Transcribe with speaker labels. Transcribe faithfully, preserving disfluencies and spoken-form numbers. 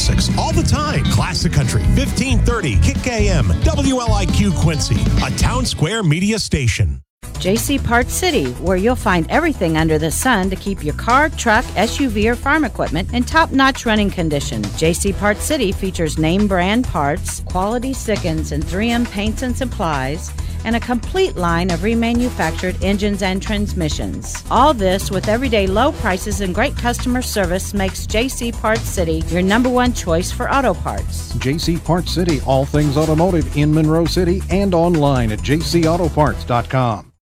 Speaker 1: classics all the time. Classic Country, fifteen thirty, Kick A M, W L I Q Quincy, a Town Square media station.
Speaker 2: J C Parts City, where you'll find everything under the sun to keep your car, truck, S U V, or farm equipment in top-notch running condition. J C Parts City features name brand parts, quality stick-ins, and three M paints and supplies, and a complete line of remanufactured engines and transmissions. All this with everyday low prices and great customer service makes J C Parts City your number one choice for auto parts.
Speaker 3: J C Parts City, all things automotive in Monroe City and online at j c auto parts dot com.